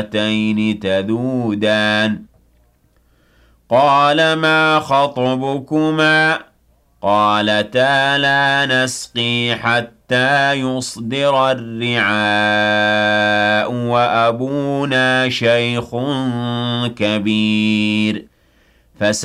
هاتين تذودان قال ما خطبكما قالتا لا نسقي حتى يصدر الرعاء وأبونا شيخ كبير